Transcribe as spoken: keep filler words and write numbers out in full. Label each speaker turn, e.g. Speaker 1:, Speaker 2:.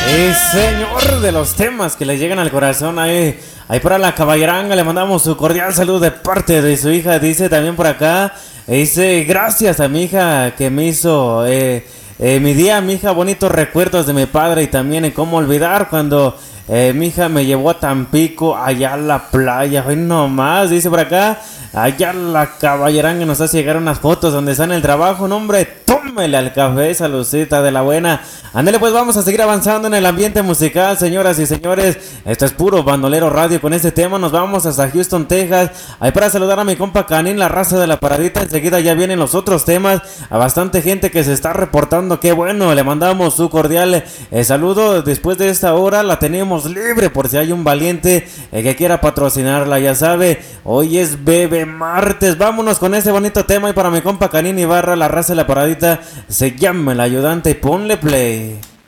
Speaker 1: Sí, señor, de los temas que le llegan al corazón. Ahí, ahí para la caballeranga le mandamos su cordial saludo de parte de su hija. Dice también por acá, dice, gracias a mi hija que me hizo eh, eh, mi día, mi hija, bonitos recuerdos de mi padre. Y también en cómo olvidar cuando eh, mi hija me llevó a Tampico, allá a la playa. Hoy nomás, dice por acá, allá la caballeranga nos hace llegar unas fotos donde está en el trabajo. No, hombre, tómele al café, saludcita de la buena. Ándale, pues vamos a seguir avanzando en el ambiente musical, señoras y señores. Esto es puro Bandolero Radio. Con este tema nos vamos hasta Houston, Texas. Ahí para saludar a mi compa Canín, la raza de la paradita. Enseguida ya vienen los otros temas. A bastante gente que se está reportando. Qué bueno, le mandamos su cordial eh, saludo. Después de esta hora la tenemos libre por si hay un valiente eh, que quiera patrocinarla. Ya sabe, hoy es Bebe Martes. Vámonos con este bonito tema. Y para mi compa Canín Ibarra, la raza de la paradita, se llama El Ayudante. Y ponle play.